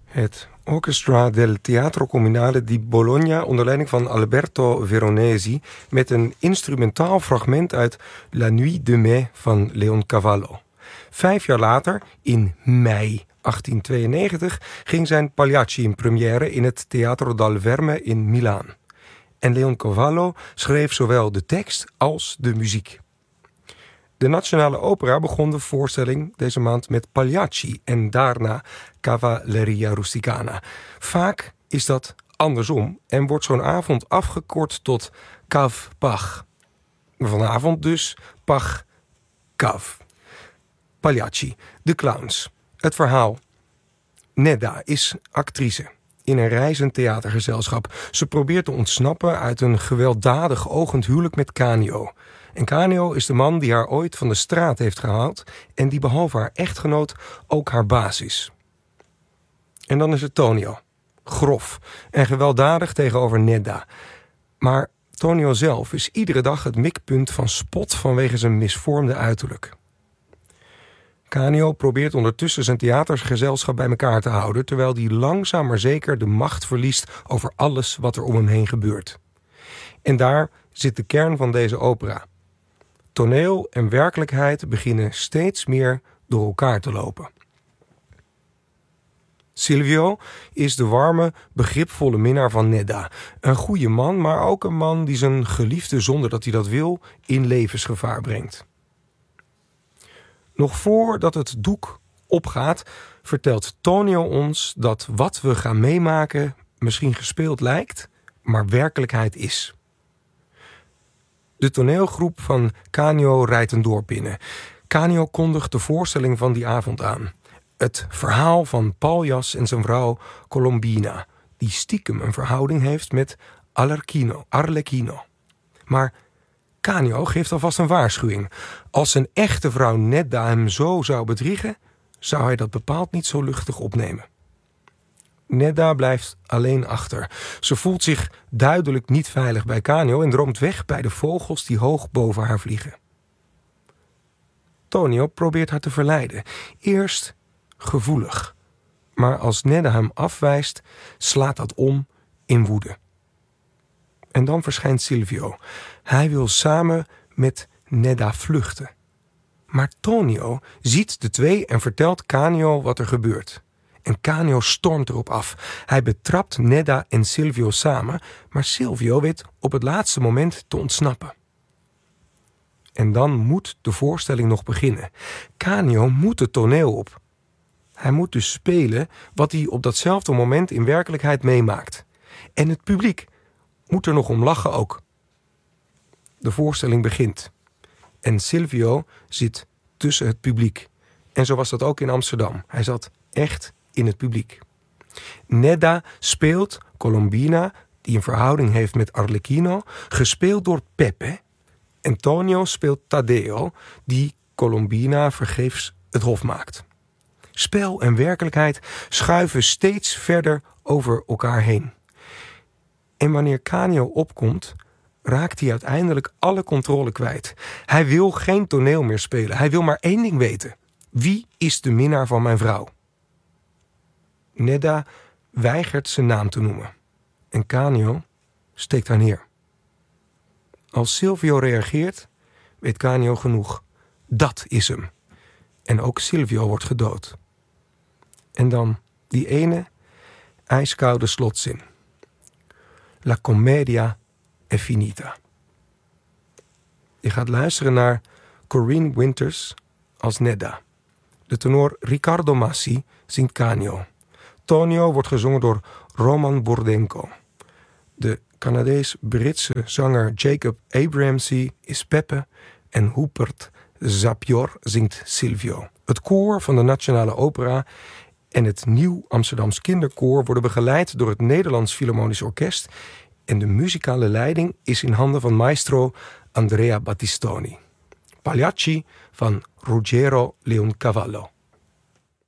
Het Orchestra del Teatro Comunale di Bologna onder leiding van Alberto Veronesi met een instrumentaal fragment uit La Nuit de Mai van Leoncavallo. 5 jaar later, in mei 1892, ging zijn Pagliacci in première in het Teatro dal Verme in Milaan. En Leoncavallo schreef zowel de tekst als de muziek. De Nationale Opera begon de voorstelling deze maand met Pagliacci en daarna Cavalleria Rusticana. Vaak is dat andersom en wordt zo'n avond afgekort tot Cav-Pach. Vanavond dus Pach-Cav. Pagliacci, de clowns. Het verhaal. Nedda is actrice in een reizend theatergezelschap. Ze probeert te ontsnappen uit een gewelddadig ogend huwelijk met Canio. En Canio is de man die haar ooit van de straat heeft gehaald en die behalve haar echtgenoot ook haar baas is. En dan is het Tonio. Grof en gewelddadig tegenover Nedda. Maar Tonio zelf is iedere dag het mikpunt van spot vanwege zijn misvormde uiterlijk. Canio probeert ondertussen zijn theatergezelschap bij elkaar te houden, terwijl hij langzaam maar zeker de macht verliest over alles wat er om hem heen gebeurt. En daar zit de kern van deze opera. Toneel en werkelijkheid beginnen steeds meer door elkaar te lopen. Silvio is de warme, begripvolle minnaar van Nedda. Een goede man, maar ook een man die zijn geliefde zonder dat hij dat wil in levensgevaar brengt. Nog voordat het doek opgaat, vertelt Tonio ons dat wat we gaan meemaken misschien gespeeld lijkt, maar werkelijkheid is. De toneelgroep van Canio rijdt een dorp binnen. Canio kondigt de voorstelling van die avond aan. Het verhaal van Paljas en zijn vrouw Colombina, die stiekem een verhouding heeft met Arlecchino. Maar Canio geeft alvast een waarschuwing. Als zijn echte vrouw Nedda hem zo zou bedriegen, zou hij dat bepaald niet zo luchtig opnemen. Nedda blijft alleen achter. Ze voelt zich duidelijk niet veilig bij Canio en droomt weg bij de vogels die hoog boven haar vliegen. Tonio probeert haar te verleiden. Eerst gevoelig. Maar als Nedda hem afwijst, slaat dat om in woede. En dan verschijnt Silvio. Hij wil samen met Nedda vluchten. Maar Tonio ziet de twee en vertelt Canio wat er gebeurt. En Canio stormt erop af. Hij betrapt Nedda en Silvio samen, maar Silvio weet op het laatste moment te ontsnappen. En dan moet de voorstelling nog beginnen. Canio moet het toneel op. Hij moet dus spelen wat hij op datzelfde moment in werkelijkheid meemaakt. En het publiek moet er nog om lachen ook. De voorstelling begint. En Silvio zit tussen het publiek. En zo was dat ook in Amsterdam. Hij zat echt in het publiek. Nedda speelt Colombina, die een verhouding heeft met Arlecchino, gespeeld door Peppe. En Tonio speelt Taddeo, die Colombina vergeefs het hof maakt. Spel en werkelijkheid schuiven steeds verder over elkaar heen. En wanneer Canio opkomt, raakt hij uiteindelijk alle controle kwijt. Hij wil geen toneel meer spelen. Hij wil maar één ding weten. Wie is de minnaar van mijn vrouw? Nedda weigert zijn naam te noemen. En Canio steekt haar neer. Als Silvio reageert, weet Canio genoeg. Dat is hem. En ook Silvio wordt gedood. En dan die ene ijskoude slotzin. La commedia è finita. Je gaat luisteren naar Corinne Winters als Nedda. De tenor Riccardo Massi zingt Canio. Tonio wordt gezongen door Roman Burdenko. De Canadees-Britse zanger Jacob Abrahamsey is Peppe en Hubert Zapior zingt Silvio. Het koor van de Nationale Opera en het Nieuw Amsterdams Kinderkoor worden begeleid door het Nederlands Philharmonisch Orkest en de muzikale leiding is in handen van maestro Andrea Battistoni. Pagliacci van Ruggero Leoncavallo.